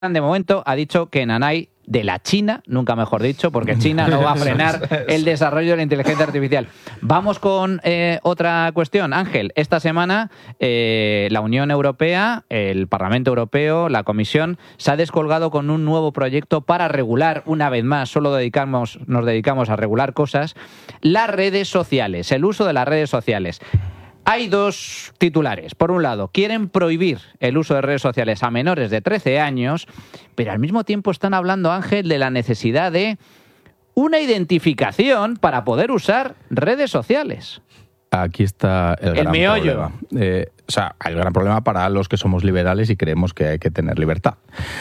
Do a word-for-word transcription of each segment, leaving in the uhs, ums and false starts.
de momento ha dicho que Nanay de la China, nunca mejor dicho, porque China no va a frenar el desarrollo de la inteligencia artificial. Vamos con eh, otra cuestión. Ángel, esta semana eh, la Unión Europea, el Parlamento Europeo, la Comisión, se ha descolgado con un nuevo proyecto para regular, una vez más, solo dedicamos, nos dedicamos a regular cosas, las redes sociales, el uso de las redes sociales. Hay dos titulares. Por un lado, quieren prohibir el uso de redes sociales a menores de trece años, pero al mismo tiempo están hablando, Ángel, de la necesidad de una identificación para poder usar redes sociales. Aquí está el, el gran meollo. problema. Eh, o sea, hay el gran problema para los que somos liberales y creemos que hay que tener libertad.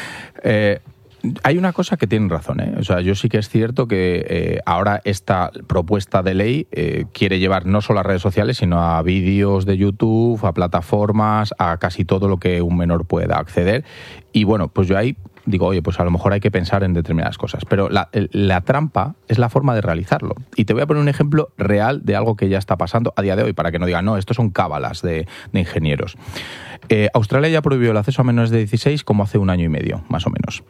Eh, Hay una cosa que tienen razón, ¿eh? O sea, yo sí que es cierto que eh, ahora esta propuesta de ley eh, quiere llevar no solo a redes sociales, sino a vídeos de YouTube, a plataformas, a casi todo lo que un menor pueda acceder. Y bueno, pues yo ahí digo, oye, pues a lo mejor hay que pensar en determinadas cosas. Pero la, la trampa es la forma de realizarlo. Y te voy a poner un ejemplo real de algo que ya está pasando a día de hoy, para que no digan, no, esto son cábalas de, de ingenieros. Eh, Australia ya prohibió el acceso a menores de dieciséis como hace un año y medio, más o menos.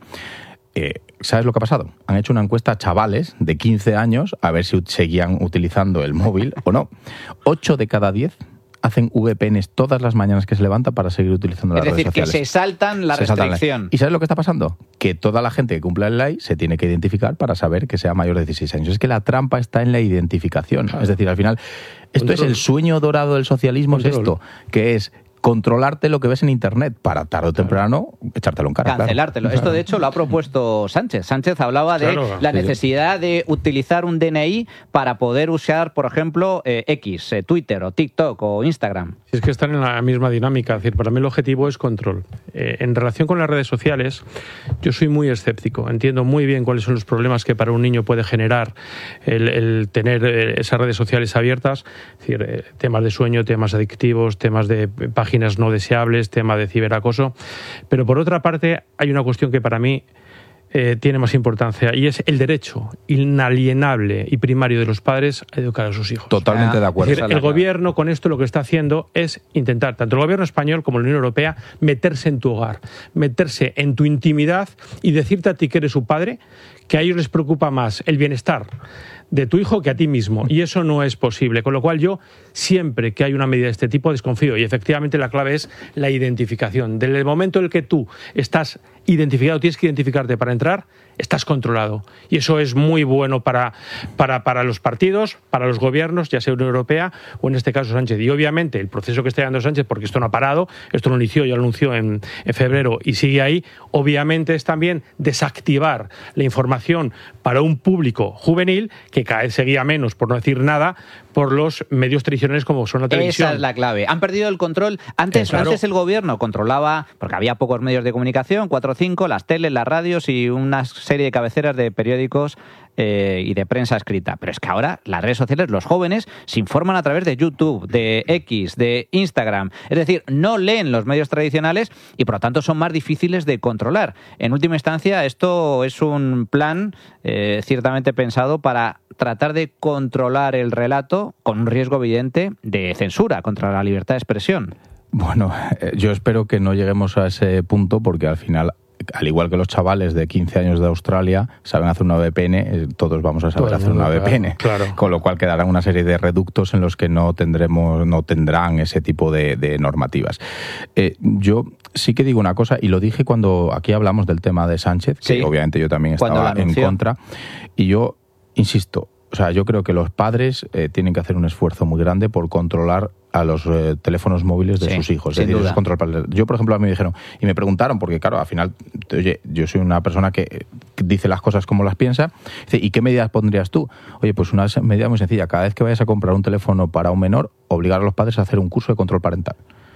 Eh, ¿Sabes lo que ha pasado? Han hecho una encuesta a chavales de quince años a ver si seguían utilizando el móvil o no. ocho de cada diez hacen V P Ns todas las mañanas que se levantan para seguir utilizando las redes sociales. Es decir, que se saltan la se restricción. Saltan la... ¿Y sabes lo que está pasando? Que toda la gente que cumpla la ley se tiene que identificar para saber que sea mayor de dieciséis años. Es que la trampa está en la identificación. Claro. Es decir, al final, esto Control. es el sueño dorado del socialismo, Control. es esto, que es controlarte lo que ves en Internet para tarde o temprano echártelo en cara. Cancelártelo. Claro. Esto, de hecho, lo ha propuesto Sánchez. Sánchez hablaba de claro, la necesidad sí. de utilizar un D N I para poder usar, por ejemplo, eh, X, eh, Twitter o TikTok o Instagram. Si es que están en la misma dinámica. Es decir, para mí el objetivo es control. Eh, en relación con las redes sociales, yo soy muy escéptico. Entiendo muy bien cuáles son los problemas que para un niño puede generar el, el tener eh, esas redes sociales abiertas. Es decir, eh, temas de sueño, temas adictivos, temas de páginas páginas no deseables, tema de ciberacoso. Pero por otra parte, hay una cuestión que para mí eh, tiene más importancia y es el derecho inalienable y primario de los padres a educar a sus hijos. Totalmente ah, de acuerdo. Es decir, el gobierno con esto lo que está haciendo es intentar, tanto el gobierno español como la Unión Europea, meterse en tu hogar, meterse en tu intimidad y decirte a ti que eres su padre que a ellos les preocupa más el bienestar de tu hijo que a ti mismo, y eso no es posible, con lo cual yo siempre que hay una medida de este tipo desconfío, y efectivamente la clave es la identificación. Desde el momento en el que tú estás identificado, tienes que identificarte para entrar, estás controlado, y eso es muy bueno para, para, para los partidos, para los gobiernos, ya sea Unión Europea o en este caso Sánchez, y obviamente el proceso que está llevando Sánchez, porque esto no ha parado, esto lo inició y lo anunció en, en febrero y sigue ahí, obviamente es también desactivar la información para un público juvenil que cada vez seguía menos, por no decir nada, por los medios tradicionales como son la televisión. Esa es la clave. Han perdido el control. Antes, eh, claro. antes el gobierno controlaba, porque había pocos medios de comunicación, cuatro o cinco, las teles, las radios y una serie de cabeceras de periódicos eh, y de prensa escrita. Pero es que ahora las redes sociales, los jóvenes, se informan a través de YouTube, de X, de Instagram. Es decir, no leen los medios tradicionales y por lo tanto son más difíciles de controlar. En última instancia, esto es un plan eh, ciertamente pensado para tratar de controlar el relato con un riesgo evidente de censura contra la libertad de expresión. Bueno, eh, yo espero que no lleguemos a ese punto porque al final, al igual que los chavales de quince años de Australia saben hacer una V P N, eh, todos vamos a saber Todo hacer una V P N. Claro. Con lo cual quedarán una serie de reductos en los que no tendremos, no tendrán ese tipo de, de normativas. Eh, yo sí que digo una cosa, y lo dije cuando aquí hablamos del tema de Sánchez, sí. que obviamente yo también estaba en contra, y yo insisto, o sea, yo creo que los padres eh, tienen que hacer un esfuerzo muy grande por controlar a los eh, teléfonos móviles de sí, sus hijos. Es decir, eso es control para... Yo, por ejemplo, a mí me dijeron, y me preguntaron, porque claro, al final, oye, yo soy una persona que dice las cosas como las piensa, dice, ¿y qué medidas pondrías tú? Oye, pues una medida muy sencilla, cada vez que vayas a comprar un teléfono para un menor, obligar a los padres a hacer un curso de control parental.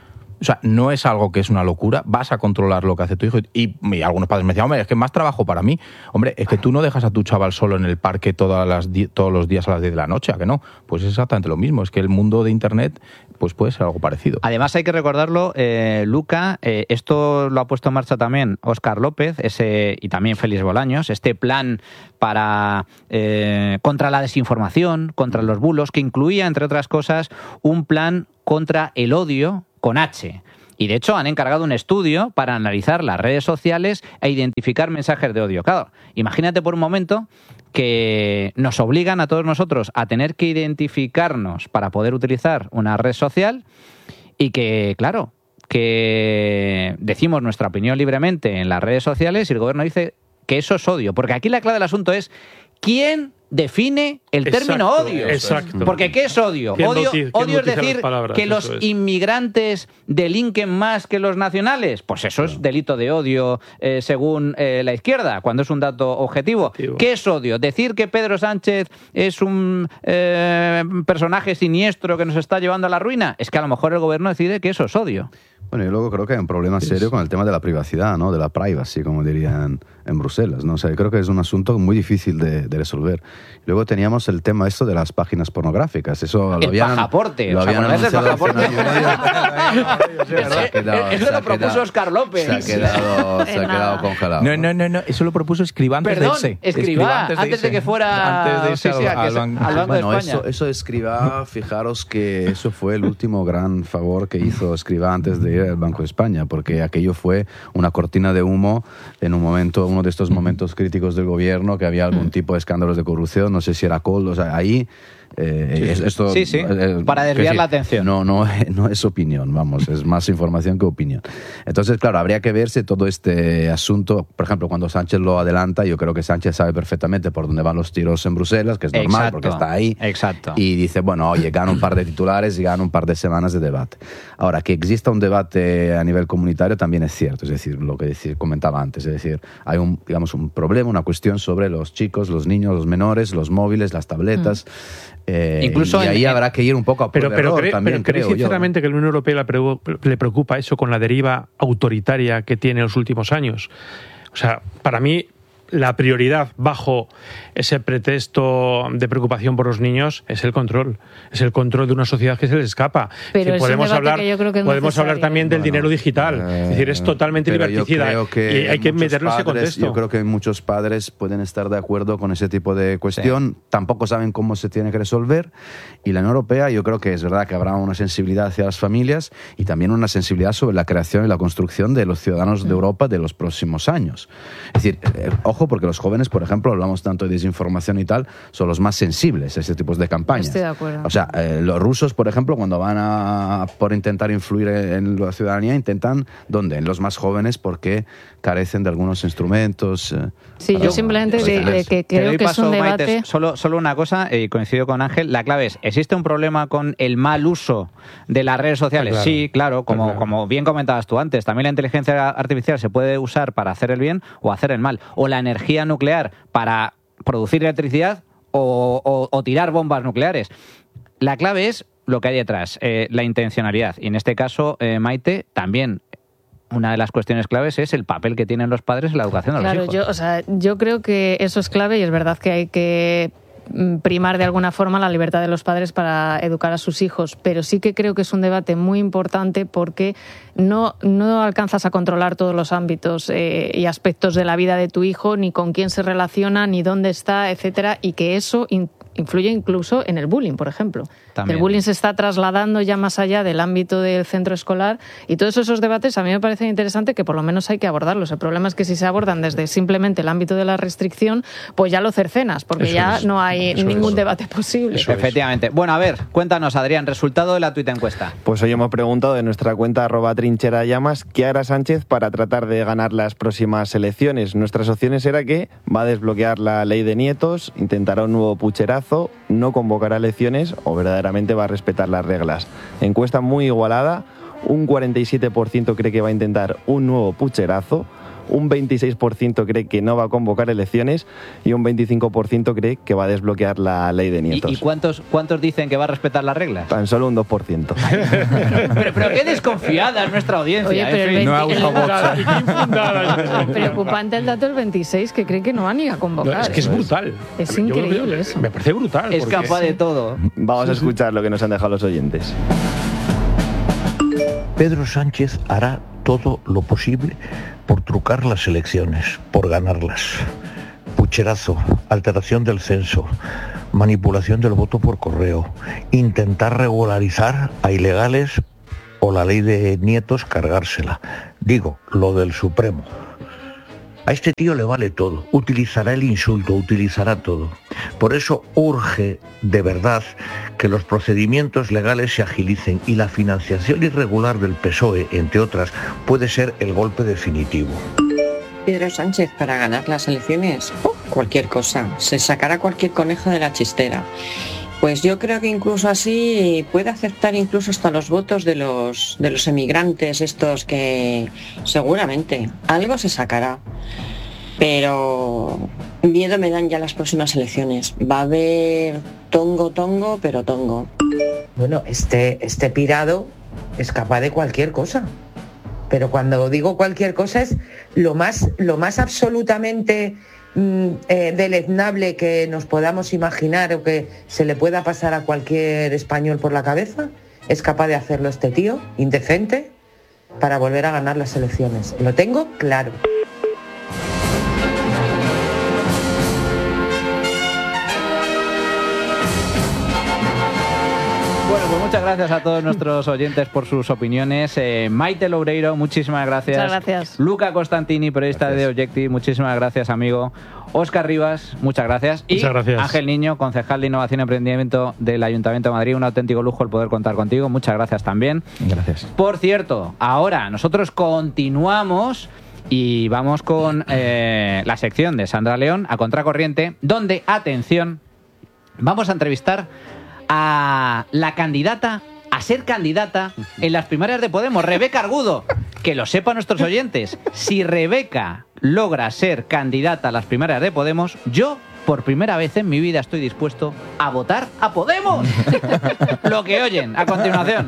O sea, no es algo que es una locura, vas a controlar lo que hace tu hijo. Y, y algunos padres me decían, hombre, es que más trabajo para mí. Hombre, es que tú no dejas a tu chaval solo en el parque todas las di- todos los días a las diez de la noche, ¿a que no? Pues es exactamente lo mismo, es que el mundo de Internet pues puede ser algo parecido. Además hay que recordarlo, eh, Luca, eh, esto lo ha puesto en marcha también Óscar López ese, y también Félix Bolaños, este plan para eh, contra la desinformación, contra los bulos, que incluía, entre otras cosas, un plan contra el odio con H. Y de hecho han encargado un estudio para analizar las redes sociales e identificar mensajes de odio. Claro, imagínate por un momento que nos obligan a todos nosotros a tener que identificarnos para poder utilizar una red social y que, claro, que decimos nuestra opinión libremente en las redes sociales y el gobierno dice que eso es odio. Porque aquí la clave del asunto es ¿quién define el Exacto, término odio? Exacto. Porque ¿qué es odio? ¿Quién Odio, noticia- odio es quién noticia decir las palabras? que los Eso es. inmigrantes delinquen más que los nacionales. Pues eso es delito de odio eh, según eh, la izquierda, cuando es un dato objetivo. Objetivo. ¿Qué es odio? Decir que Pedro Sánchez es un eh, personaje siniestro que nos está llevando a la ruina. Es que a lo mejor el gobierno decide que eso es odio. Bueno, yo luego creo que hay un problema serio con el tema de la privacidad, ¿no? De la privacy, como dirían en Bruselas, ¿no? O sea, yo creo que es un asunto muy difícil de, de resolver. Luego teníamos el tema esto de las páginas pornográficas. Eso lo El habían, pasaporte, lo ¿os habían acordáis del anunciado hace pasaporte? un año. Se ha quedado- Eso se lo ha propuso quedado- Oscar López. Se ha quedado, se ha Nada. quedado congelado. No, no, no, no, eso lo propuso Escrivá antes Perdón, de irse. Escrivá, antes de irse. que fuera- Antes de irse sí, sí, al- a que al se- Banco- al Banco de Bueno, España. eso, eso de Escrivá, fijaros que eso fue el último gran favor que hizo Escrivá antes de ir al Banco de España, porque aquello fue una cortina de humo en un momento, uno de estos momentos críticos del gobierno, que había algún tipo de escándalos de corrupción, no sé si era Coldo, o sea, ahí... Eh, es- esto, Sí, sí, eh, para que desviar sí, la atención. No, no, no es opinión, vamos, es más información que opinión. Entonces, claro, habría que verse todo este asunto. Por ejemplo, cuando Sánchez lo adelanta, yo creo que Sánchez sabe perfectamente por dónde van los tiros en Bruselas, que es normal Exacto, porque está ahí. exacto. Y dice, bueno, oye, gana un par de titulares y gana un par de semanas de debate. Ahora, que exista un debate a nivel comunitario también es cierto, es decir, lo que decir, comentaba antes, es decir, hay un, digamos, un problema, una cuestión sobre los chicos, los niños, los menores, los móviles, las tabletas. Eh, Incluso y en- ahí habrá que ir un poco a Pero, prueba pero, error cre- también, pero ¿creéis creo yo. sinceramente que a la Unión Europea le preo- le preocupa eso con la deriva autoritaria que tiene en los últimos años? O sea, para mí la prioridad bajo ese pretexto de preocupación por los niños es el control, es el control de una sociedad que se les escapa. Pero Es decir, es un podemos debate hablar, que yo creo que es podemos hablar necesario. también del Bueno, dinero digital, eh, es decir, es totalmente pero yo liberticida creo que y hay que muchos meterlo en ese padres- contexto. Yo creo que muchos padres pueden estar de acuerdo con ese tipo de cuestión, tampoco saben cómo se tiene que resolver, y la Unión Europea yo creo que es verdad que habrá una sensibilidad hacia las familias y también una sensibilidad sobre la creación y la construcción de los ciudadanos de Europa de los próximos años. Es decir, eh, ojo, porque los jóvenes, por ejemplo, hablamos tanto de desinformación y tal, son los más sensibles a ese tipo de campañas. Estoy de acuerdo. O sea, eh, los rusos, por ejemplo, cuando van a por intentar influir en la ciudadanía, intentan, ¿dónde? En los más jóvenes, porque carecen de algunos instrumentos. eh, Sí, para- yo simplemente para de, de defenderse. que Te creo doy que es paso, un Maite, debate... solo, solo una cosa, y coincido con Ángel, la clave es, ¿existe un problema con el mal uso de las redes sociales? Claro. Sí, claro, como, Claro. como bien comentabas tú antes, también la inteligencia artificial se puede usar para hacer el bien o hacer el mal, o la energía nuclear para producir electricidad o, o- o tirar bombas nucleares. La clave es lo que hay detrás, eh, la intencionalidad, y en este caso, eh, Maite, también una de las cuestiones claves es el papel que tienen los padres en la educación de Claro, los hijos. yo, o sea, yo creo que eso es clave y es verdad que hay que mm, primar de alguna forma la libertad de los padres para educar a sus hijos, pero sí que creo que es un debate muy importante porque no, no alcanzas a controlar todos los ámbitos eh, y aspectos de la vida de tu hijo, ni con quién se relaciona, ni dónde está, etcétera, y que eso in- influye incluso en el bullying, por ejemplo. También. El bullying se está trasladando ya más allá del ámbito del centro escolar y todos esos debates a mí me parece interesante que por lo menos hay que abordarlos. El problema es que si se abordan desde simplemente el ámbito de la restricción, pues ya lo cercenas, porque Eso ya es, no hay eso ningún es. debate posible. Eso es. Efectivamente. Bueno, a ver, cuéntanos, Adrián, resultado de la tuita encuesta. Pues hoy hemos preguntado en nuestra cuenta arroba trinchera llamas qué hará Sánchez para tratar de ganar las próximas elecciones. Nuestras opciones era que va a desbloquear la ley de nietos, intentará un nuevo pucherazo, no convocará elecciones o verdaderamente va a respetar las reglas. Encuesta muy igualada, un cuarenta y siete por ciento cree que va a intentar un nuevo pucherazo, un veintiséis por ciento cree que no va a convocar elecciones y un veinticinco por ciento cree que va a desbloquear la ley de ¿Y, nietos. y cuántos, cuántos dicen que va a respetar las reglas? Tan solo un dos por ciento. pero, pero qué desconfiada es nuestra audiencia. Oye, pero en el fin. no ha veinte- gustado el- Infundada. preocupante el dato del veintiséis, que cree que no va ni a No, convocar. es que es brutal. Es Yo creo que- increíble eso. Me parece brutal. Es porque- capaz de todo. Vamos a escuchar lo que nos han dejado los oyentes. Pedro Sánchez hará todo lo posible por trucar las elecciones, por ganarlas. Pucherazo, alteración del censo, manipulación del voto por correo, intentar regularizar a ilegales o la ley de nietos cargársela. Digo, lo del Supremo. A este tío le vale todo, utilizará el insulto, utilizará todo. Por eso urge, de verdad, que los procedimientos legales se agilicen y la financiación irregular del P S O E, entre otras, puede ser el golpe definitivo. Pedro Sánchez para ganar las elecciones, oh, cualquier cosa, se sacará cualquier conejo de la chistera. Pues yo creo que incluso así puede aceptar incluso hasta los votos de los de los emigrantes estos que seguramente algo se sacará. Pero miedo me dan ya las próximas elecciones. Va a haber tongo, tongo, pero tongo. Bueno, este, este pirado es capaz de cualquier cosa. Pero cuando digo cualquier cosa es lo más, lo más absolutamente mm, eh, deleznable que nos podamos imaginar o que se le pueda pasar a cualquier español por la cabeza. Es capaz de hacerlo este tío, indecente, para volver a ganar las elecciones. Lo tengo claro. Bueno, pues muchas gracias a todos nuestros oyentes por sus opiniones. Eh, Maite Loureiro, muchísimas gracias. Muchas gracias. Luca Costantini, periodista Gracias. de Objective, muchísimas gracias, amigo. Óscar Rivas, muchas gracias. Y Muchas gracias. Ángel Niño, concejal de Innovación y Emprendimiento del Ayuntamiento de Madrid. Un auténtico lujo el poder contar contigo. Muchas gracias también. Gracias. Por cierto, ahora nosotros continuamos y vamos con eh, la sección de Sandra León, A Contracorriente, donde, atención, vamos a entrevistar a la candidata a ser candidata en las primarias de Podemos, Rebeca Argudo. Que lo sepan nuestros oyentes. Si Rebeca logra ser candidata a las primarias de Podemos, yo, por primera vez en mi vida, estoy dispuesto a votar a Podemos. Lo que oyen a continuación.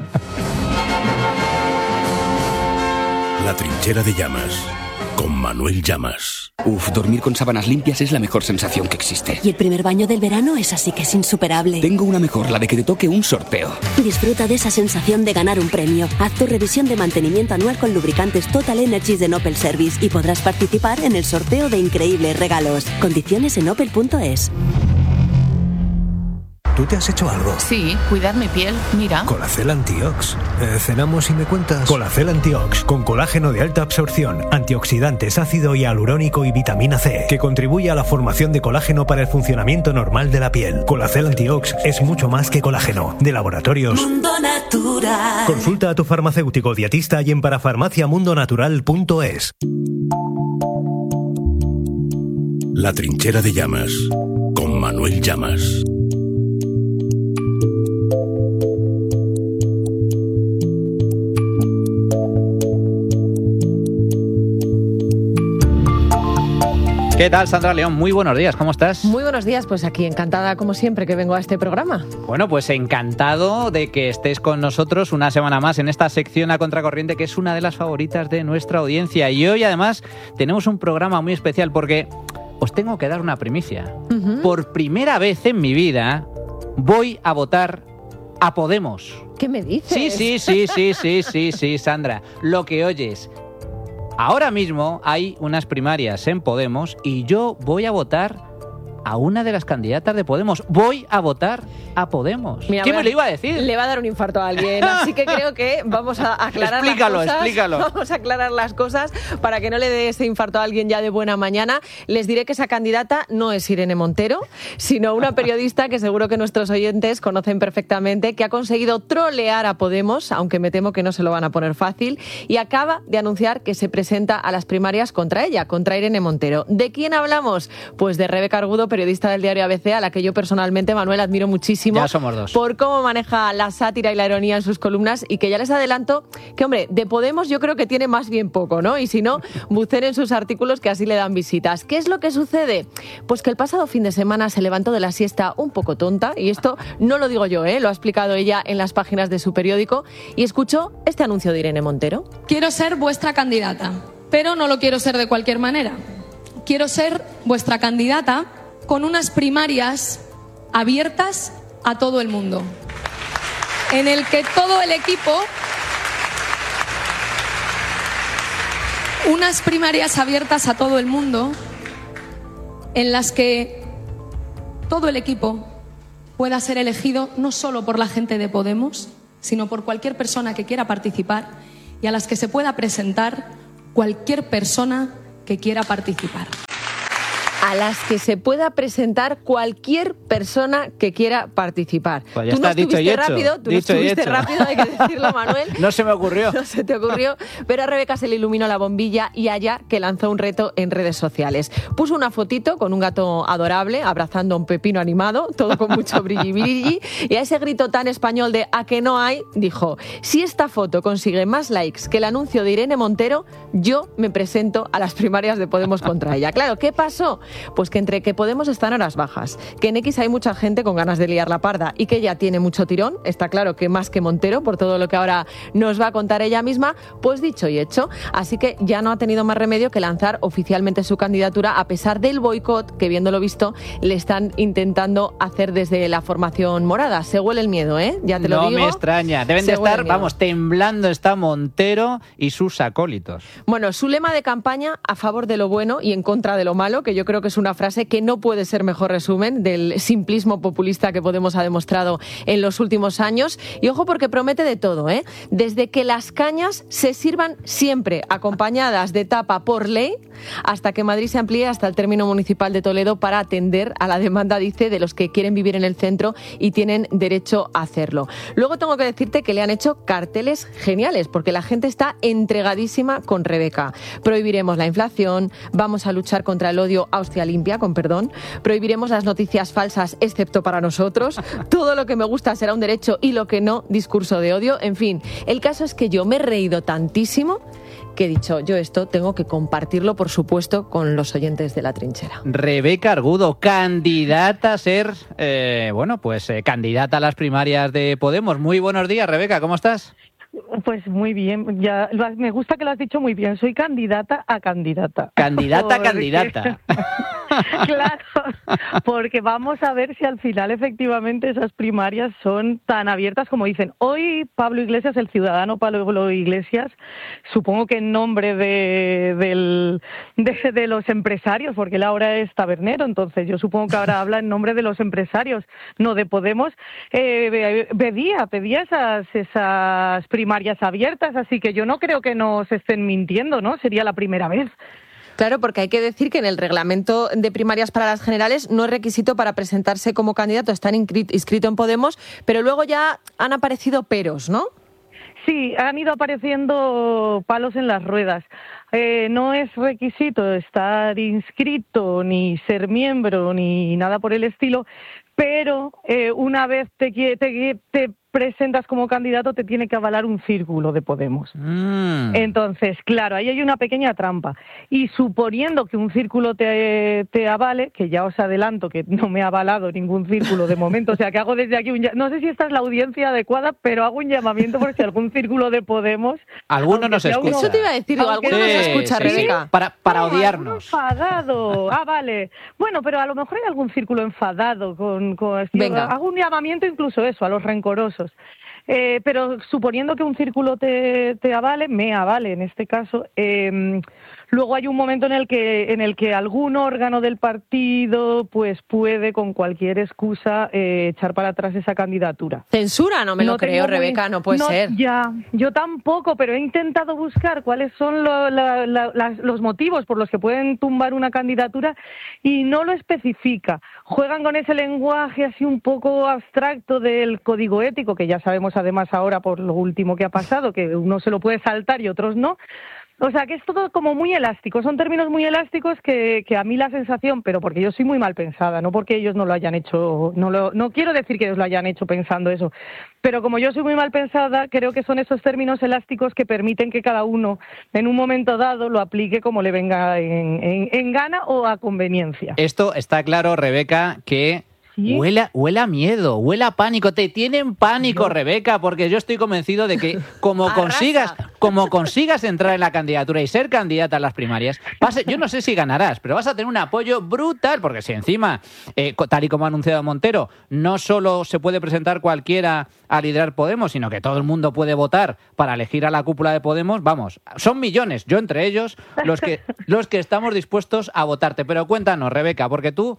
La trinchera de Llamas, con Manuel Llamas. Uf, dormir con sábanas limpias es la mejor sensación que existe. Y el primer baño del verano es así que es insuperable. Tengo una mejor, la de que te toque un sorteo. Disfruta de esa sensación de ganar un premio. Haz tu revisión de mantenimiento anual con lubricantes Total Energies de Opel Service y podrás participar en el sorteo de increíbles regalos. Condiciones en opel punto es. ¿Tú te has hecho algo? Sí, cuidar mi piel, mira. Colacel Antiox. Eh, ¿Cenamos y me cuentas? Colacel Antiox, con colágeno de alta absorción, antioxidantes, ácido hialurónico y vitamina C, que contribuye a la formación de colágeno para el funcionamiento normal de la piel. Colacel Antiox es mucho más que colágeno. De laboratorios Mundo Natural. Consulta a tu farmacéutico dietista y en parafarmacia mundo natural punto es. La trinchera de Llamas, con Manuel Llamas. ¿Qué tal, Sandra León? Muy buenos días, ¿cómo estás? Muy buenos días, pues aquí encantada como siempre que vengo a este programa. Bueno, pues encantado de que estés con nosotros una semana más en esta sección A Contracorriente, que es una de las favoritas de nuestra audiencia. Y hoy además tenemos un programa muy especial porque os tengo que dar una primicia. Uh-huh. Por primera vez en mi vida voy a votar a Podemos. ¿Qué me dices? Sí, sí, sí, sí, sí, sí, sí, Sandra. Lo que oyes. Ahora mismo hay unas primarias en Podemos y yo voy a votar a una de las candidatas de Podemos. Voy a votar a Podemos. Mira, ¿Qué me lo iba a decir? Le va a dar un infarto a alguien, así que creo que vamos a aclarar explícalo, las cosas. Explícalo, Vamos a aclarar las cosas para que no le dé ese infarto a alguien ya de buena mañana. Les diré que esa candidata no es Irene Montero, sino una periodista que seguro que nuestros oyentes conocen perfectamente, que ha conseguido trolear a Podemos, aunque me temo que no se lo van a poner fácil, y acaba de anunciar que se presenta a las primarias contra ella, contra Irene Montero. ¿De quién hablamos? Pues de Rebeca Argudo, periodista del diario A B C, a la que yo personalmente, Manuel, admiro muchísimo. Ya somos dos. Por cómo maneja la sátira y la ironía en sus columnas, y que ya les adelanto que, hombre, de Podemos yo creo que tiene más bien poco, ¿no? Y si no, buceen en sus artículos que así le dan visitas. ¿Qué es lo que sucede? Pues que el pasado fin de semana se levantó de la siesta un poco tonta, y esto no lo digo yo, ¿eh? Lo ha explicado ella en las páginas de su periódico, y escuchó este anuncio de Irene Montero. Quiero ser vuestra candidata, pero no lo quiero ser de cualquier manera. Quiero ser vuestra candidata con unas primarias abiertas a todo el mundo, en el que todo el equipo, unas primarias abiertas a todo el mundo, en las que todo el equipo pueda ser elegido no solo por la gente de Podemos, sino por cualquier persona que quiera participar y a las que se pueda presentar cualquier persona que quiera participar. A las que se pueda presentar cualquier persona que quiera participar. Pues ya tú está, no dicho y estuviste hecho. rápido, tú Dicho no y estuviste hecho. rápido, hay que decirlo, Manuel. No se me ocurrió. No se te ocurrió, pero a Rebeca se le iluminó la bombilla y allá que lanzó un reto en redes sociales. Puso una fotito con un gato adorable abrazando a un pepino animado, todo con mucho brilli brilli, y a ese grito tan español de "a que no hay", dijo: si esta foto consigue más likes que el anuncio de Irene Montero, yo me presento a las primarias de Podemos contra ella. Claro, ¿qué pasó? Pues que entre que Podemos está en horas bajas, que en X hay mucha gente con ganas de liar la parda y que ella tiene mucho tirón, está claro que más que Montero, por todo lo que ahora nos va a contar ella misma, pues dicho y hecho. Así que ya no ha tenido más remedio que lanzar oficialmente su candidatura a pesar del boicot que, viéndolo visto, le están intentando hacer desde la formación morada. Se huele el miedo, ¿eh? Ya te lo No digo. me extraña. Deben Se de huele estar, el miedo. vamos, temblando está Montero y sus acólitos. Bueno, su lema de campaña: a favor de lo bueno y en contra de lo malo, que yo creo que es una frase que no puede ser mejor resumen del simplismo populista que Podemos ha demostrado en los últimos años. Y ojo, porque promete de todo, ¿eh? Desde que las cañas se sirvan siempre acompañadas de tapa por ley, hasta que Madrid se amplíe hasta el término municipal de Toledo para atender a la demanda, dice, de los que quieren vivir en el centro y tienen derecho a hacerlo. Luego tengo que decirte que le han hecho carteles geniales, porque la gente está entregadísima con Rebeca. Prohibiremos la inflación, vamos a luchar contra el odio, Austria limpia, con perdón, prohibiremos las noticias falsas, excepto para nosotros, todo lo que me gusta será un derecho y lo que no, discurso de odio. En fin, el caso es que yo me he reído tantísimo que he dicho, yo esto tengo que compartirlo, por supuesto, con los oyentes de La Trinchera. Rebeca Argudo, candidata a ser, eh, bueno, pues eh, candidata a las primarias de Podemos. Muy buenos días, Rebeca, ¿cómo estás? Pues muy bien, ya me gusta que lo has dicho muy bien, soy candidata a candidata. Candidata a Porque- candidata. Claro, porque vamos a ver si al final efectivamente esas primarias son tan abiertas como dicen. Hoy Pablo Iglesias, el ciudadano Pablo Iglesias, supongo que en nombre de, del, de, de los empresarios, porque él ahora es tabernero, entonces yo supongo que ahora habla en nombre de los empresarios, no de Podemos, eh, pedía, pedía esas, esas primarias abiertas, así que yo no creo que nos estén mintiendo, ¿no? Sería la primera vez. Claro, porque hay que decir que en el reglamento de primarias para las generales no es requisito para presentarse como candidato estar inscri- inscrito en Podemos, pero luego ya han aparecido peros, ¿no? Sí, han ido apareciendo palos en las ruedas. Eh, no es requisito estar inscrito, ni ser miembro, ni nada por el estilo, pero eh, una vez te, qui- te, te presentas como candidato te tiene que avalar un círculo de Podemos. Mm. Entonces, claro, ahí hay una pequeña trampa. Y suponiendo que un círculo te, te avale, que ya os adelanto que no me ha avalado ningún círculo de momento, o sea que hago desde aquí un... lla- No sé si esta es la audiencia adecuada, pero hago un llamamiento por si algún círculo de Podemos... Alguno aunque nos sea escucha. uno- Eso te iba a decir, digo, aunque- alguno nos Sí, escucha, sí, Rebeca. sí. Para, para No, odiarnos. alguno enfadado. Ah, vale. Bueno, pero a lo mejor hay algún círculo enfadado con... con Venga. Hago un llamamiento incluso eso, a los rencorosos. Eh, pero suponiendo que un círculo te, te avale, me avale en este caso, eh, luego hay un momento en el que en el que algún órgano del partido pues puede con cualquier excusa eh, echar para atrás esa candidatura. Censura, no me lo No tengo creo, muy- Rebeca, no puede no, ser. Ya, yo tampoco, pero he intentado buscar cuáles son lo- la- la- las- los motivos por los que pueden tumbar una candidatura y no lo especifica. Juegan con ese lenguaje así un poco abstracto del código ético, que ya sabemos además ahora por lo último que ha pasado, que uno se lo puede saltar y otros no. O sea, que es todo como muy elástico, son términos muy elásticos que, que a mí la sensación, pero porque yo soy muy mal pensada, no porque ellos no lo hayan hecho, no lo, no quiero decir que ellos lo hayan hecho pensando eso, pero como yo soy muy mal pensada, creo que son esos términos elásticos que permiten que cada uno en un momento dado lo aplique como le venga en, en, en gana o a conveniencia. Esto está claro, Rebeca, que ¿Sí? huele, huele a miedo, huele a pánico. Te tienen pánico, No. Rebeca, porque yo estoy convencido de que como consigas, como consigas entrar en la candidatura y ser candidata a las primarias, vas a- yo no sé si ganarás, pero vas a tener un apoyo brutal, porque si encima, eh, co- tal y como ha anunciado Montero, no solo se puede presentar cualquiera a liderar Podemos, sino que todo el mundo puede votar para elegir a la cúpula de Podemos, vamos, son millones, yo entre ellos, los que, los que estamos dispuestos a votarte. Pero cuéntanos, Rebeca, porque tú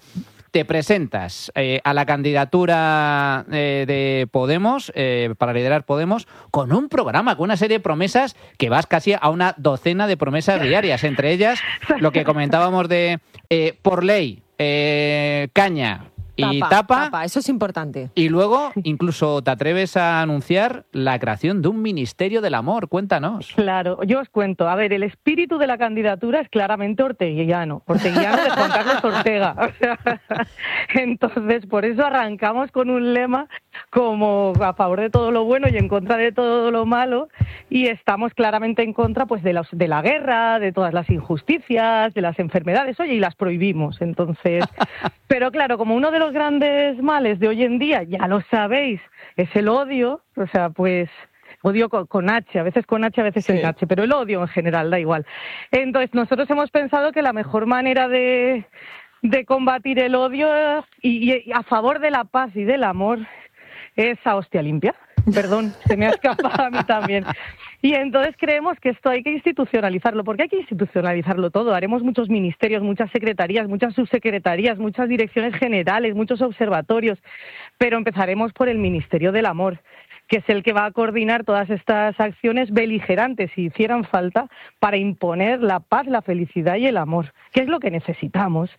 te presentas eh, a la candidatura eh, de Podemos, eh, para liderar Podemos, con un programa, con una serie de promesas que vas casi a una docena de promesas diarias, entre ellas lo que comentábamos de eh, por ley, eh, caña y Tapa, tapa, tapa, eso es importante. y luego incluso te atreves a anunciar la creación de un Ministerio del Amor. Cuéntanos. Claro, yo os cuento. A ver, el espíritu de la candidatura es claramente orteguiano, orteguiano de Juan Carlos Ortega. O sea, entonces, por eso arrancamos con un lema como a favor de todo lo bueno y en contra de todo lo malo, y estamos claramente en contra pues de, los, de la guerra, de todas las injusticias, de las enfermedades, oye, y las prohibimos. Entonces, pero claro, como uno de los grandes males de hoy en día, ya lo sabéis, es el odio, o sea, pues odio con, con H, a veces con H, a veces sin H, pero el odio en general, da igual. Entonces, nosotros hemos pensado que la mejor manera de, de combatir el odio y, y a favor de la paz y del amor es a hostia limpia. Perdón, se me ha escapado a mí también. Y entonces creemos que esto hay que institucionalizarlo, porque hay que institucionalizarlo todo. Haremos muchos ministerios, muchas secretarías, muchas subsecretarías, muchas direcciones generales, muchos observatorios, pero empezaremos por el Ministerio del Amor, que es el que va a coordinar todas estas acciones beligerantes, si hicieran falta, para imponer la paz, la felicidad y el amor, que es lo que necesitamos.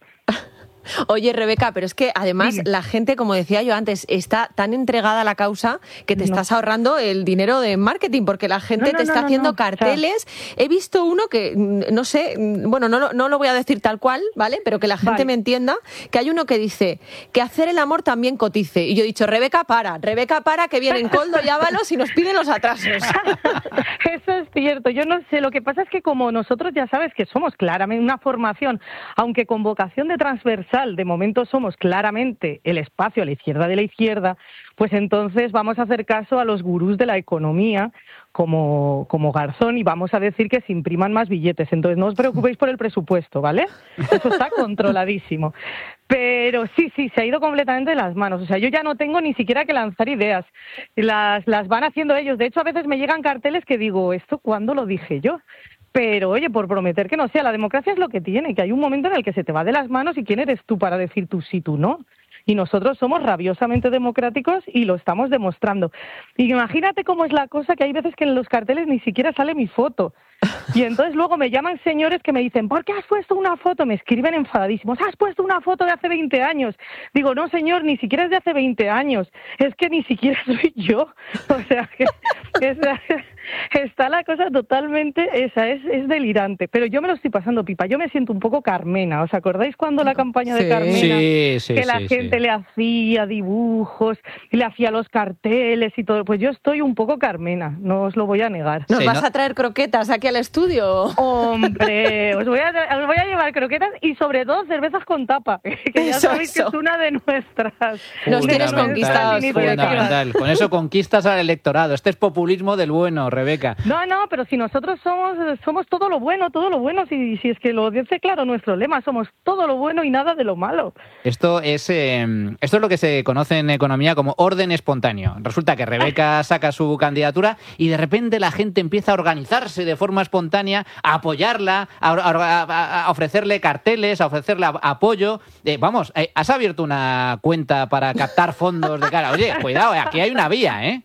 Oye, Rebeca, pero es que además sí. la gente, como decía yo antes, está tan entregada a la causa que te no. estás ahorrando el dinero de marketing, porque la gente no, no, te está no, haciendo no, carteles. O sea, he visto uno que, no sé, bueno, no, no lo voy a decir tal cual, ¿vale? Pero que la gente vale. me entienda, que hay uno que dice que hacer el amor también cotice. Y yo he dicho, Rebeca, para, Rebeca, para, que vienen Coldo y Ábalos y nos piden los atrasos. Eso es cierto. Yo no sé, lo que pasa es que como nosotros ya sabes que somos claramente una formación, aunque con vocación de transversal, de momento somos claramente el espacio a la izquierda de la izquierda, pues entonces vamos a hacer caso a los gurús de la economía como, como Garzón y vamos a decir que se impriman más billetes. Entonces no os preocupéis por el presupuesto, ¿vale? Eso está controladísimo. Pero sí, sí, se ha ido completamente de las manos. O sea, yo ya no tengo ni siquiera que lanzar ideas. Las, las van haciendo ellos. De hecho, a veces me llegan carteles que digo, ¿esto cuándo lo dije yo? Pero, oye, por prometer que no sea, la democracia es lo que tiene, que hay un momento en el que se te va de las manos y quién eres tú para decir tú sí, tú no. Y nosotros somos rabiosamente democráticos y lo estamos demostrando. Y imagínate cómo es la cosa, que hay veces que en los carteles ni siquiera sale mi foto. Y entonces luego me llaman señores que me dicen, ¿por qué has puesto una foto? Me escriben enfadadísimos, ¿has puesto una foto de hace veinte años? Digo, no señor, ni siquiera es de hace veinte años, es que ni siquiera soy yo. O sea, que esa, está la cosa totalmente, esa es, es delirante. Pero yo me lo estoy pasando pipa, yo me siento un poco Carmena. ¿Os acordáis cuando la campaña sí, de Carmena? Sí, sí, que la sí, gente sí. le hacía dibujos, le hacía los carteles y todo. Pues yo estoy un poco Carmena, no os lo voy a negar. ¿Nos sí, vas ¿no? a traer croquetas aquí al estudio? Hombre, os voy, a, os voy a llevar croquetas y sobre todo cervezas con tapa, que ya eso, sabéis eso. que es una de nuestras. Nos tienes conquistados. Fundamental. Con eso conquistas al electorado. Este es populismo del bueno, Rebeca. No, no, pero si nosotros somos somos todo lo bueno, todo lo bueno, si, si es que lo dice claro nuestro lema, somos todo lo bueno y nada de lo malo. Esto es, eh, esto es lo que se conoce en economía como orden espontáneo. Resulta que Rebeca saca su candidatura y de repente la gente empieza a organizarse de forma espontánea, a apoyarla, a, a, a ofrecerle carteles, a ofrecerle apoyo. Eh, vamos, eh, has abierto una cuenta para captar fondos de cara. Oye, cuidado, aquí hay una vía, ¿eh?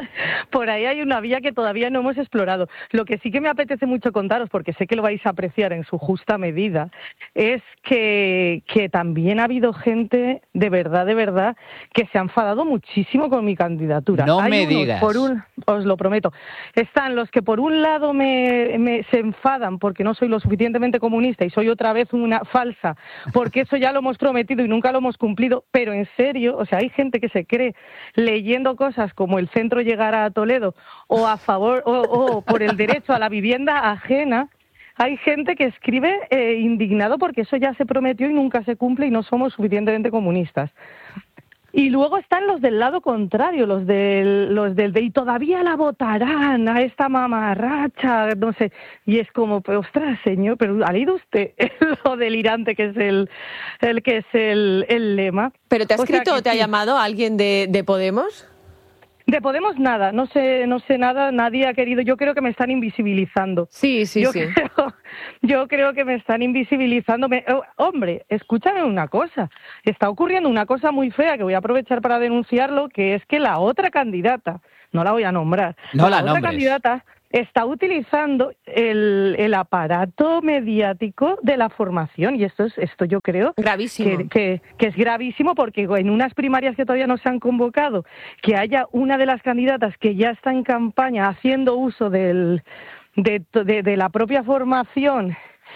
Por ahí hay una vía que todavía no hemos explorado. Lo que sí que me apetece mucho contaros, porque sé que lo vais a apreciar en su justa medida, es que, que también ha habido gente de verdad, de verdad, que se ha enfadado muchísimo con mi candidatura. No hay me unos, digas. Por un, os lo prometo. Están los que por un lado me, me se enfadan porque no soy lo suficientemente comunista y soy otra vez una falsa, porque eso ya lo hemos prometido y nunca lo hemos cumplido, pero en serio, o sea, hay gente que se cree leyendo cosas como el centro llegar a Toledo o a favor o, o por el derecho a la vivienda ajena. Hay gente que escribe eh, indignado porque eso ya se prometió y nunca se cumple y no somos suficientemente comunistas. Y luego están los del lado contrario, los del, los del de y todavía la votarán a esta mamarracha, no sé. Y es como, pues, ostras, señor, pero ¿ha leído usted lo delirante que es el, el que es el, el lema? ¿Pero te ha escrito o, o te sí. ha llamado alguien de, de Podemos? De Podemos nada, no sé, no sé nada, nadie ha querido, yo creo que me están invisibilizando. Sí, sí, yo sí. Creo, yo creo que me están invisibilizando. Me, oh, hombre, escúchame una cosa. Está ocurriendo una cosa muy fea que voy a aprovechar para denunciarlo, que es que la otra candidata, no la voy a nombrar, no la, la otra nombres. candidata está utilizando el, el aparato mediático de la formación, y esto es esto yo creo gravísimo. Que, que, que es gravísimo, porque en unas primarias que todavía no se han convocado, que haya una de las candidatas que ya está en campaña haciendo uso del, de, de, de la propia formación.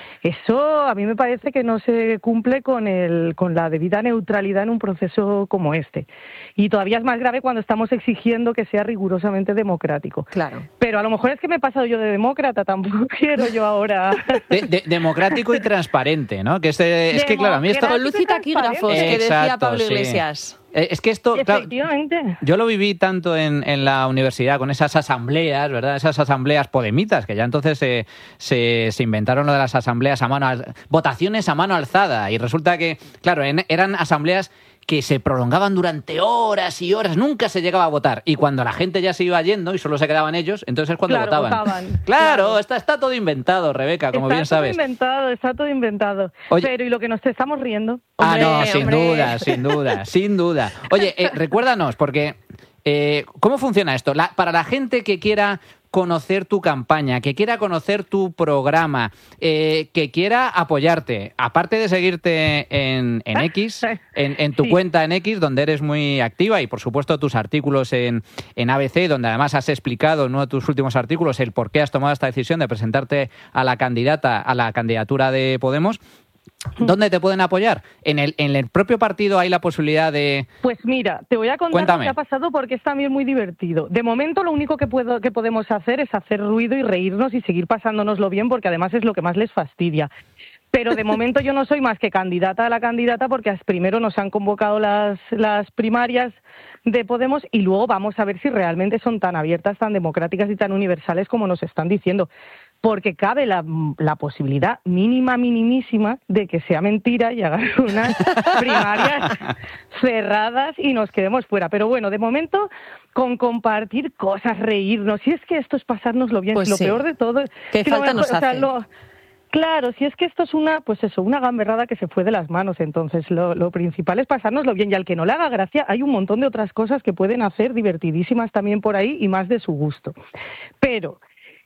Eso a mí me parece que no se cumple con el con la debida neutralidad en un proceso como este. Y todavía es más grave cuando estamos exigiendo que sea rigurosamente democrático. Claro. Pero a lo mejor es que me he pasado yo de demócrata, tampoco quiero yo ahora... De, de, democrático y transparente, ¿no? Que este, es que, claro, a mí esto... Con luz y taquígrafos, que decía Exacto, Pablo sí. Iglesias. Eh, Es que esto, claro, Efectivamente. yo lo viví tanto en, en la universidad con esas asambleas, ¿verdad? Esas asambleas podemitas, que ya entonces se, se, se inventaron lo de las asambleas a mano, al- votaciones a mano alzada. Y resulta que, claro, en- eran asambleas que se prolongaban durante horas y horas, nunca se llegaba a votar. Y cuando la gente ya se iba yendo y solo se quedaban ellos, entonces es cuando Claro, votaban. votaban. Claro, Claro. Está, está todo inventado, Rebeca, como está bien todo sabes. inventado, está todo inventado. Oye- Pero y lo que nos estamos riendo. Ah, Hombre, no, sin hombre. duda, sin duda, sin duda. Oye, eh, recuérdanos, porque eh, ¿cómo funciona esto? La- para la gente que quiera conocer tu campaña, que quiera conocer tu programa, eh, que quiera apoyarte, aparte de seguirte en, en X, en, en tu Sí. cuenta en X, donde eres muy activa, y por supuesto tus artículos en, en A B C, donde además has explicado en uno de tus últimos artículos el por qué has tomado esta decisión de presentarte a la candidata, a la candidatura de Podemos. ¿Dónde te pueden apoyar? ¿En el, en el propio partido hay la posibilidad de...? Pues mira, te voy a contar Cuéntame. lo que ha pasado porque es también muy divertido. De momento lo único que, puedo, que podemos hacer es hacer ruido y reírnos y seguir pasándonoslo bien, porque además es lo que más les fastidia. Pero de momento yo no soy más que candidata a la candidata, porque primero nos han convocado las, las primarias de Podemos y luego vamos a ver si realmente son tan abiertas, tan democráticas y tan universales como nos están diciendo. Porque cabe la, la posibilidad mínima, minimísima, de que sea mentira y hagan unas primarias cerradas y nos quedemos fuera. Pero bueno, de momento, con compartir cosas, reírnos. Si es que esto es pasárnoslo bien, Pues lo sí. peor de todo es Qué que lo falta mejor- nos o sea, hace. lo- Claro, si es que esto es una, pues eso, una gamberrada que se fue de las manos, entonces lo, lo principal es pasárnoslo bien, y al que no le haga gracia hay un montón de otras cosas que pueden hacer divertidísimas también por ahí y más de su gusto. Pero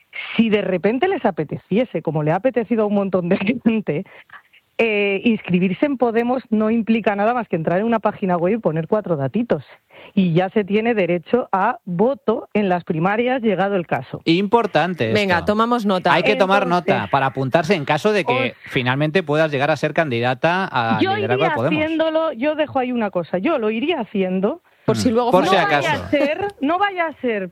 si de repente les apeteciese, como le ha apetecido a un montón de gente, eh, inscribirse en Podemos no implica nada más que entrar en una página web y poner cuatro datitos. Y ya se tiene derecho a voto en las primarias, llegado el caso. Importante esto. Venga, tomamos nota. Hay que tomar Entonces, nota para apuntarse en caso de que finalmente puedas llegar a ser candidata a Yo liderazgo de iría Podemos. haciéndolo, yo dejo ahí una cosa, yo lo iría haciendo. Por si luego Por no si vaya acaso. a ser, no vaya a ser,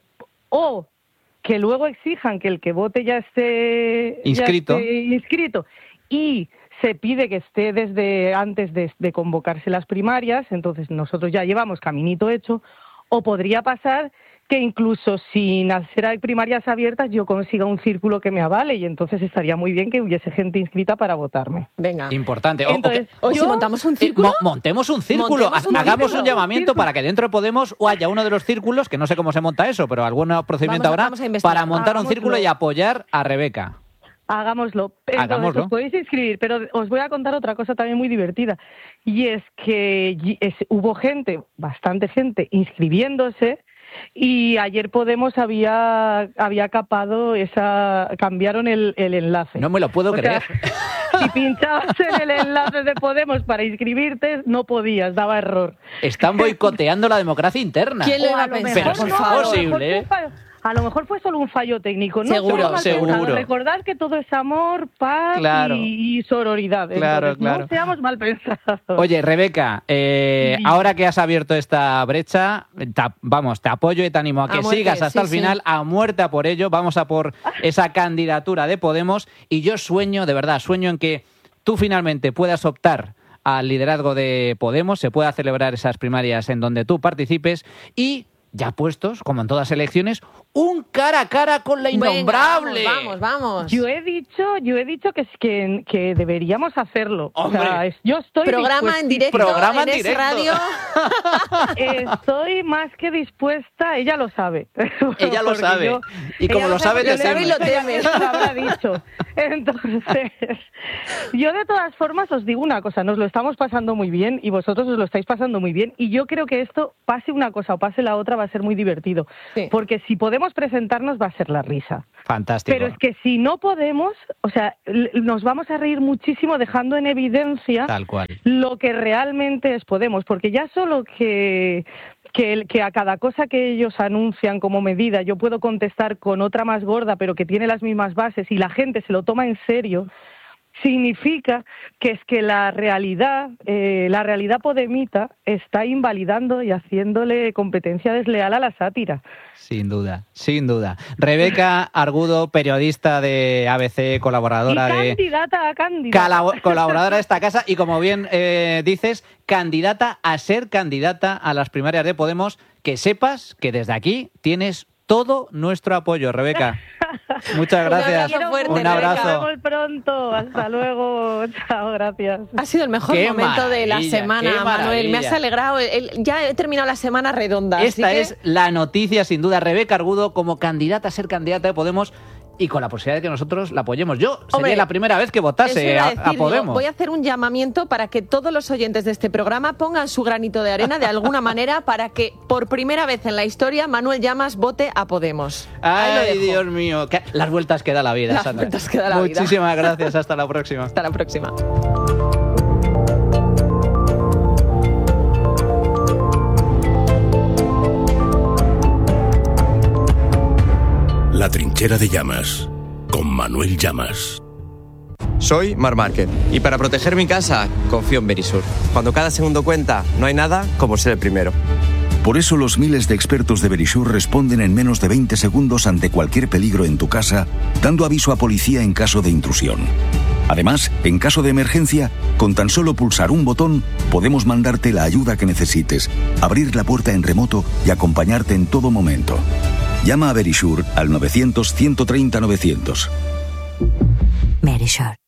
o que luego exijan que el que vote ya esté ya Inscrito. esté inscrito y se pide que esté desde antes de, de convocarse las primarias, entonces nosotros ya llevamos caminito hecho, o podría pasar que incluso sin hacer primarias abiertas yo consiga un círculo que me avale y entonces estaría muy bien que hubiese gente inscrita para votarme. Venga. Importante. O- o Entonces, que- Hoy si yo- montamos un eh, círculo. mo- montemos un círculo, Montemos un hagamos círculo. un llamamiento Círculo. para que dentro de Podemos o haya uno de los círculos, que no sé cómo se monta eso, pero algún procedimiento Vamos a- habrá, vamos a investigar. para montar un Hagámoslo. círculo y apoyar a Rebeca. Hagámoslo. Entonces, Hagámoslo. os podéis inscribir, pero os voy a contar otra cosa también muy divertida. Y es que y- es- hubo gente, bastante gente, inscribiéndose, y ayer Podemos había, había capado esa... cambiaron el, el enlace. No me lo puedo O creer. sea, si pinchabas en el enlace de Podemos para inscribirte, no podías, daba error. Están boicoteando la democracia interna. ¿Quién lo O iba a a lo pensar? Pero mejor es no, a lo mejor imposible, fue ¿eh? un fallo- A lo mejor fue solo un fallo técnico. No Seguro, seamos mal seguro. pensados. Recordad que todo es amor, paz Claro. y, y sororidad. Claro, Entonces, claro. no seamos mal pensados. Oye, Rebeca, eh, Sí. ahora que has abierto esta brecha, te, vamos, te apoyo y te animo a que A muerte, sigas hasta sí, el final, sí. a muerte a por ello. Vamos a por esa candidatura de Podemos y yo sueño, de verdad, sueño en que tú finalmente puedas optar al liderazgo de Podemos, se pueda celebrar esas primarias en donde tú participes y, ya puestos, como en todas elecciones, un cara a cara con la innombrable. Venga, vamos, vamos, vamos. Yo he dicho, yo he dicho que, que, que deberíamos hacerlo. Hombre. O sea, es- yo estoy Programa en dispuesta- directo, Programa en en Es directo. Radio. Estoy más que dispuesta, ella lo sabe. Ella lo Porque sabe. yo- Y como ella lo sabe, porque te lo teme. y lo teme. Eso lo habrá dicho. Entonces, yo de todas formas os digo una cosa, nos lo estamos pasando muy bien y vosotros os lo estáis pasando muy bien y yo creo que esto, pase una cosa o pase la otra, va a ser muy divertido. Sí. Porque si podemos presentarnos va a ser la risa. Fantástico. Pero es que si no podemos, o sea, l- nos vamos a reír muchísimo dejando en evidencia Tal cual. lo que realmente es Podemos, porque ya solo que, que, el- que a cada cosa que ellos anuncian como medida yo puedo contestar con otra más gorda, pero que tiene las mismas bases y la gente se lo toma en serio, significa que es que la realidad, eh, la realidad podemita está invalidando y haciéndole competencia desleal a la sátira. Sin duda, sin duda. Rebeca Argudo, periodista de A B C, colaboradora y de... candidata a candidata. Cala- colaboradora de esta casa y, como bien eh, dices, candidata a ser candidata a las primarias de Podemos. Que sepas que desde aquí tienes todo nuestro apoyo, Rebeca. Muchas gracias. abrazo fuerte, Un Rebeca. abrazo. Nos vemos pronto. Hasta luego. Chao, gracias. Ha sido el mejor Qué momento de la maravilla, semana, qué Manuel. Me has maravilla. alegrado. El- ya he terminado la semana redonda. Esta así que- es la noticia, sin duda. Rebeca Argudo como candidata a ser candidata de Podemos y con la posibilidad de que nosotros la apoyemos. Yo sería Hombre, la primera vez que Eso votase iba a, a a decir yo. Podemos. Voy a hacer un llamamiento para que todos los oyentes de este programa pongan su granito de arena de alguna manera para que por primera vez en la historia Manuel Llamas vote a Podemos. Ahí lo Ay, dejo. Dios mío. Que- Las vueltas que da la vida, Las Sandra. vueltas que da la vida. Muchísimas gracias. Hasta la próxima. Hasta la próxima. La trinchera de Llamas, con Manuel Llamas. Soy Mar Márquez y para proteger mi casa confío en Verisur. Cuando cada segundo cuenta, no hay nada como ser el primero. Por eso los miles de expertos de Verisur responden en menos de veinte segundos ante cualquier peligro en tu casa, dando aviso a policía en caso de intrusión. Además, en caso de emergencia, con tan solo pulsar un botón, podemos mandarte la ayuda que necesites, abrir la puerta en remoto y acompañarte en todo momento. Llama a Verisur al novecientos, ciento treinta, novecientos. Verisur.